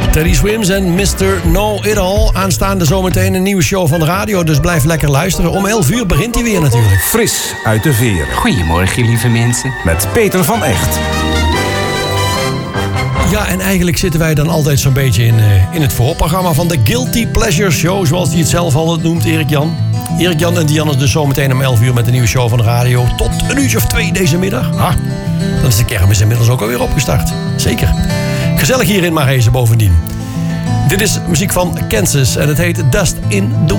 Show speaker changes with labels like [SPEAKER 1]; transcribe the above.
[SPEAKER 1] Teddy Swims en Mr. Know It All. Aanstaande zometeen een nieuwe show van de radio, dus blijf lekker luisteren. Om 11 uur begint hij weer natuurlijk.
[SPEAKER 2] Fris uit de veer.
[SPEAKER 3] Goedemorgen, lieve mensen.
[SPEAKER 2] Met Peter van Echt.
[SPEAKER 1] Ja, en eigenlijk zitten wij dan altijd zo'n beetje in het voorprogramma van de Guilty Pleasure Show, zoals hij het zelf al noemt, Erik-Jan. Erik-Jan en Diane is dus zometeen om 11 uur met een nieuwe show van de radio. Tot een uurtje of 2 deze middag. Dan is de kermis inmiddels ook alweer opgestart. Zeker. Gezellig hier in Maarhezen bovendien. Dit is muziek van Kansas en het heet Dust in the